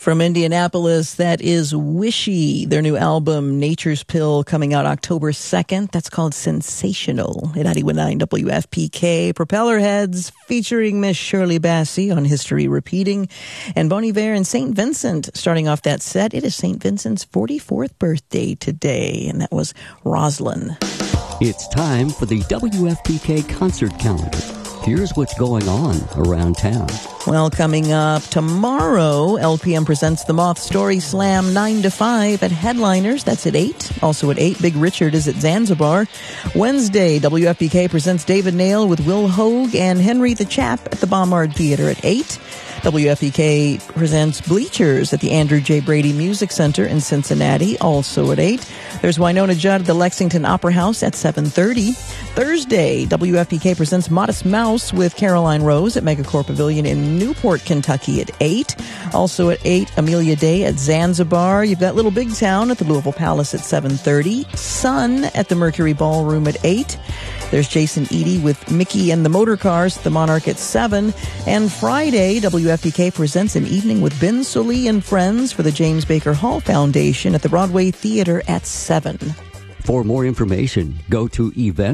From Indianapolis, that is Wishy, their new album, Nature's Pill, coming out October 2nd. That's called Sensational at 91.9 WFPK. Propellerheads featuring Miss Shirley Bassey on History Repeating. And Bon Iver and St. Vincent starting off that set. It is St. Vincent's 44th birthday today, and that was Roslyn. It's time for the WFPK concert calendar. Here's what's going on around town. Well, coming up tomorrow, LPM presents the Moth Story Slam 9 to 5 at Headliners. That's at 8. Also at 8, Big Richard is at Zanzibar. Wednesday, WFPK presents David Nail with Will Hogue and Henry the Chap at the Bombard Theater at 8. WFPK presents Bleachers at the Andrew J. Brady Music Center in Cincinnati, also at 8. There's Winona Judd at the Lexington Opera House at 7:30. Thursday, WFPK presents Modest Mouse with Caroline Rose at Megacorp Pavilion in Newport, Kentucky at 8. Also at 8, Amelia Day at Zanzibar. You've got Little Big Town at the Louisville Palace at 7:30. Sun at the Mercury Ballroom at 8. There's Jason Eady with Mickey and the Motorcars at the Monarch at 7. And Friday, WFPK presents an evening with Ben Sollee and friends for the James Baker Hall Foundation at the Broadway Theater at 7. For more information, go to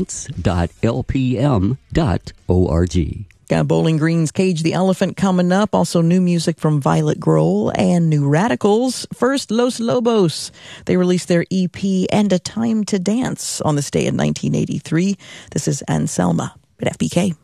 events.lpm.org. Got Bowling Green's Cage the Elephant coming up. Also new music from Violet Grohl and New Radicals. First, Los Lobos. They released their EP And a Time to Dance on this day in 1983. This is Anselma at FPK.